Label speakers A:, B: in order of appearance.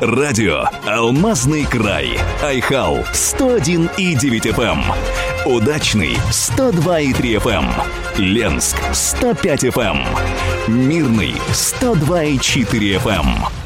A: Радио «Алмазный край». Айхал 101,9 FM. Удачный 102,3 FM. Ленск 105 FM. Мирный 102,4 FM.